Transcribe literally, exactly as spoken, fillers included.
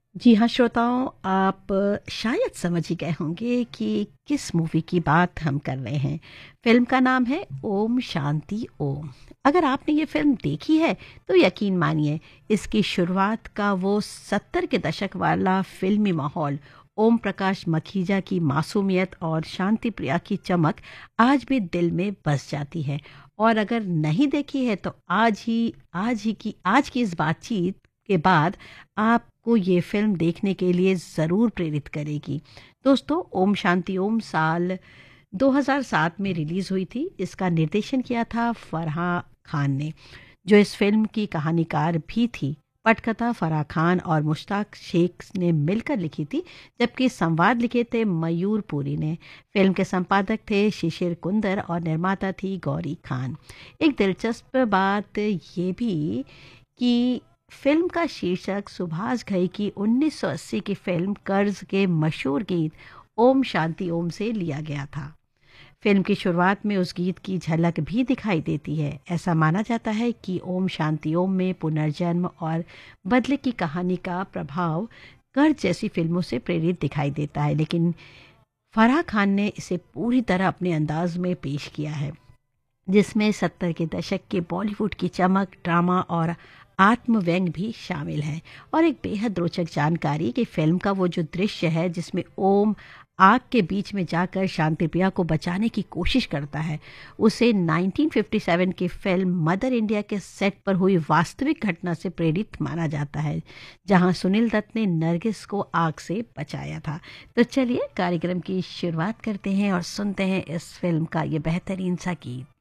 जी हाँ श्रोताओं, आप शायद समझ ही गए होंगे कि किस मूवी की बात हम कर रहे हैं। फिल्म का नाम है ओम शांति ओम। अगर आपने ये फिल्म देखी है तो यकीन मानिए, इसकी शुरुआत का वो सत्तर के दशक वाला फिल्मी माहौल, ओम प्रकाश मखीजा की मासूमियत और शांति प्रिया की चमक आज भी दिल में बस जाती है। और अगर नहीं देखी है तो आज ही आज ही की आज की इस बातचीत के बाद आपको ये फ़िल्म देखने के लिए ज़रूर प्रेरित करेगी। दोस्तों, ओम शांति ओम साल दो हज़ार सात में रिलीज़ हुई थी। इसका निर्देशन किया था फराह खान ने, जो इस फ़िल्म की कहानीकार भी थी। पटकथा फराह खान और मुश्ताक शेख ने मिलकर लिखी थी, जबकि संवाद लिखे थे मयूर पुरी ने। फ़िल्म के संपादक थे शिशिर कुंदर और निर्माता थी गौरी खान। एक दिलचस्प बात ये भी कि फिल्म का शीर्षक सुभाष घई की उन्नीस सौ अस्सी की फिल्म कर्ज के मशहूर गीत ओम शांति ओम से लिया गया था। फिल्म की शुरुआत में उस गीत की झलक भी दिखाई देती है। ऐसा माना जाता है कि ओम शांति ओम में पुनर्जन्म और बदले की कहानी का प्रभाव कर्ज जैसी फिल्मों से प्रेरित दिखाई देता है, लेकिन फराह खान ने इसे पूरी तरह अपने अंदाज में पेश किया है, जिसमें सत्तर के दशक के बॉलीवुड की चमक, ड्रामा और आत्म व्यंग भी शामिल है। और एक बेहद रोचक जानकारी कि फिल्म का वो जो दृश्य है जिसमें ओम आग के बीच में जाकर शांति प्रिया को बचाने की कोशिश करता है, उसे नाइनटीन फिफ्टी सेवन की फिल्म मदर इंडिया के सेट पर हुई वास्तविक घटना से प्रेरित माना जाता है, जहां सुनील दत्त ने नरगिस को आग से बचाया था। तो चलिए कार्यक्रम की शुरुआत करते हैं और सुनते हैं इस फिल्म का ये बेहतरीन सा गीत।